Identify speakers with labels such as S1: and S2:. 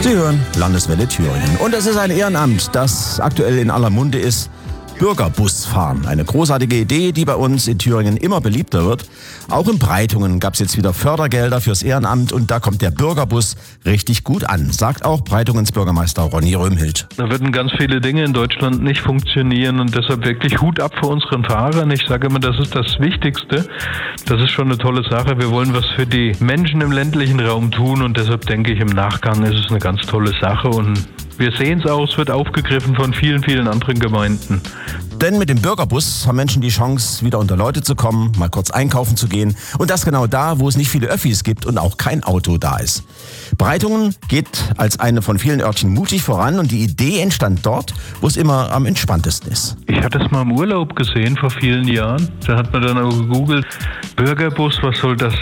S1: Sie hören Landeswelle Thüringen. Und es ist ein Ehrenamt, das aktuell in aller Munde ist. Bürgerbusfahren. Eine großartige Idee, die bei uns in Thüringen immer beliebter wird. Auch in Breitungen gab es jetzt wieder Fördergelder fürs Ehrenamt und da kommt der Bürgerbus richtig gut an, sagt auch Breitungens Bürgermeister Ronny Röhmhild.
S2: Da würden ganz viele Dinge in Deutschland nicht funktionieren und deshalb wirklich Hut ab vor unseren Fahrern. Ich sage immer, das ist das Wichtigste. Das ist schon eine tolle Sache. Wir wollen was für die Menschen im ländlichen Raum tun und deshalb denke ich, im Nachgang ist es eine ganz tolle Sache und wir sehen es auch, es wird aufgegriffen von vielen, vielen anderen Gemeinden.
S1: Denn mit dem Bürgerbus haben Menschen die Chance, wieder unter Leute zu kommen, mal kurz einkaufen zu gehen. Und das genau da, wo es nicht viele Öffis gibt und auch kein Auto da ist. Breitungen geht als eine von vielen Örtchen mutig voran und die Idee entstand dort, wo es immer am entspanntesten ist.
S2: Ich hatte es mal im Urlaub gesehen vor vielen Jahren. Da hat man dann auch gegoogelt, Bürgerbus, was soll das